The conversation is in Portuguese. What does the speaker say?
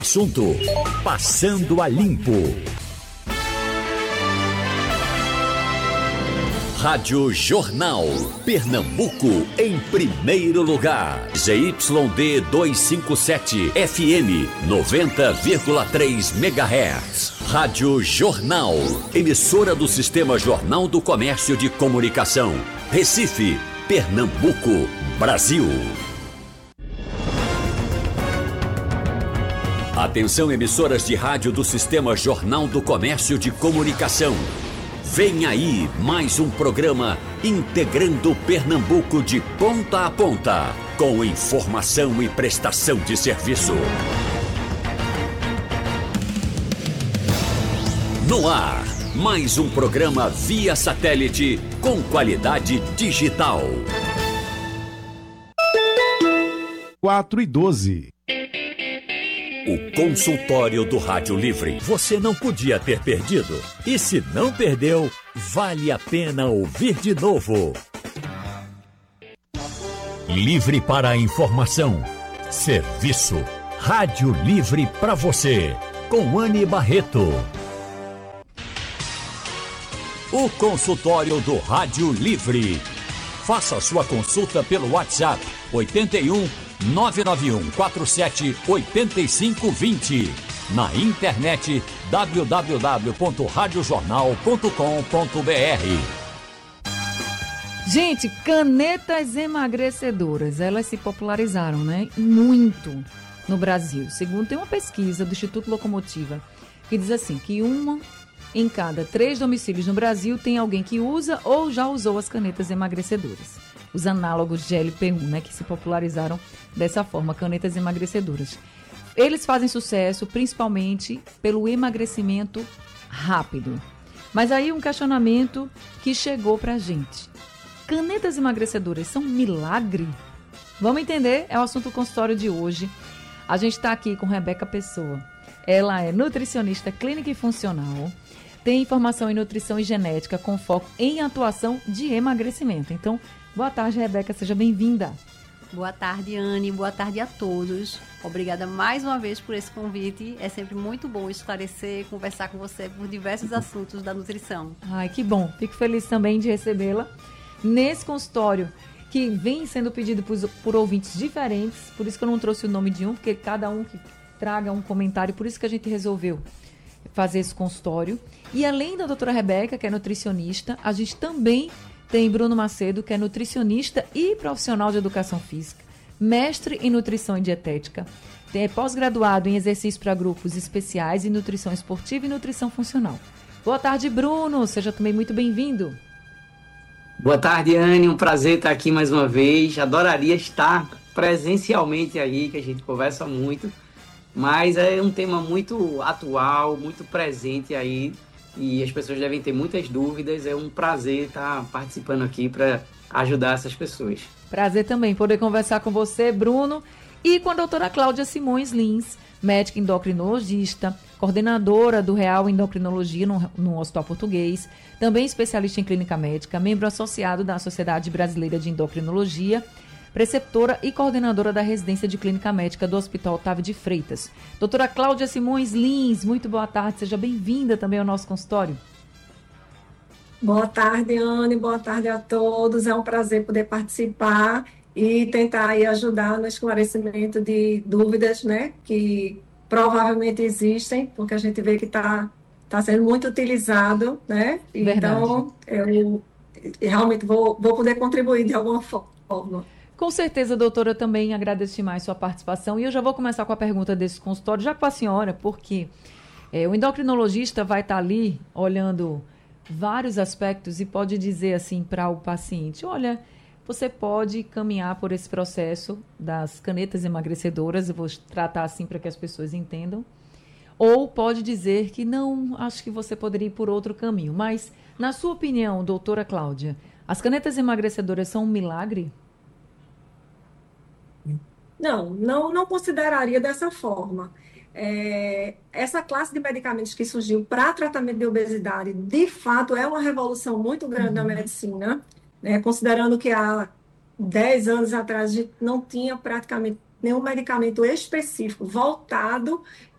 Assunto Passando a Limpo. Rádio Jornal, Pernambuco em primeiro lugar. ZYD 257, FM 90,3 MHz. Rádio Jornal, emissora do Sistema Jornal do Comércio de Comunicação. Recife, Pernambuco, Brasil. Atenção, emissoras de rádio do Sistema Jornal do Comércio de Comunicação. Vem aí mais um programa integrando Pernambuco de ponta a ponta, com informação e prestação de serviço. No ar, mais um programa via satélite com qualidade digital. 4:12. O consultório do Rádio Livre. Você não podia ter perdido. E se não perdeu, vale a pena ouvir de novo. Livre para a informação. Serviço. Rádio Livre para você. Com Anne Barreto. O consultório do Rádio Livre. Faça sua consulta pelo WhatsApp 81 991 47 8520. Na internet www.radiojornal.com.br. Gente, canetas emagrecedoras, elas se popularizaram, né? Muito no Brasil. Segundo tem uma pesquisa do Instituto Locomotiva que diz assim, que 1 em cada 3 domicílios no Brasil tem alguém que usa ou já usou as canetas emagrecedoras. Os análogos de GLP-1, né, que se popularizaram dessa forma, canetas emagrecedoras. Eles fazem sucesso principalmente pelo emagrecimento rápido. Mas aí um questionamento que chegou pra gente. Canetas emagrecedoras são um milagre? Vamos entender, é o assunto do consultório de hoje. A gente está aqui com Rebeca Pessoa. Ela é nutricionista clínica e funcional, tem formação em nutrição e genética com foco em atuação de emagrecimento. Então, boa tarde, Rebeca, seja bem-vinda. Boa tarde, Anne, boa tarde a todos. Obrigada mais uma vez por esse convite. É sempre muito bom esclarecer, conversar com você por diversos assuntos da nutrição. Ai, que bom. Fico feliz também de recebê-la nesse consultório que vem sendo pedido por ouvintes diferentes. Por isso que eu não trouxe o nome de um, porque cada um que traga um comentário. Por isso que a gente resolveu fazer esse consultório. E além da doutora Rebeca, que é nutricionista, a gente também tem Bruno Macedo, que é nutricionista e profissional de educação física, mestre em nutrição e dietética, é pós-graduado em exercícios para grupos especiais em nutrição esportiva e nutrição funcional. Boa tarde, Bruno. Seja também muito bem-vindo. Boa tarde, Anne. Um prazer estar aqui mais uma vez. Adoraria estar presencialmente aí, que a gente conversa muito, mas é um tema muito atual, muito presente aí, e as pessoas devem ter muitas dúvidas. É um prazer estar participando aqui para ajudar essas pessoas. Prazer também poder conversar com você, Bruno, e com a doutora Cláudia Simões Lins, médica endocrinologista, coordenadora do Real Endocrinologia no Hospital Português, também especialista em clínica médica, membro associado da Sociedade Brasileira de Endocrinologia, preceptora e coordenadora da residência de clínica médica do Hospital Otávio de Freitas. Doutora Cláudia Simões Lins, muito boa tarde, seja bem-vinda também ao nosso consultório. Boa tarde, Anne, boa tarde a todos. É um prazer poder participar e tentar aí ajudar no esclarecimento de dúvidas, né, que provavelmente existem, porque a gente vê que está sendo muito utilizado, né? Verdade. Então, eu realmente vou poder contribuir de alguma forma. Com certeza, doutora, também agradeço demais sua participação. E eu já vou começar com a pergunta desse consultório, já com a senhora, porque o endocrinologista vai estar ali olhando vários aspectos e pode dizer assim para o paciente, olha, você pode caminhar por esse processo das canetas emagrecedoras, eu vou tratar assim para que as pessoas entendam, ou pode dizer que não, acho que você poderia ir por outro caminho. Mas, na sua opinião, doutora Cláudia, as canetas emagrecedoras são um milagre? Não consideraria dessa forma. Essa classe de medicamentos que surgiu para tratamento de obesidade, de fato, é uma revolução muito grande na medicina, né? Considerando que há 10 anos atrás a gente não tinha praticamente nenhum medicamento específico voltado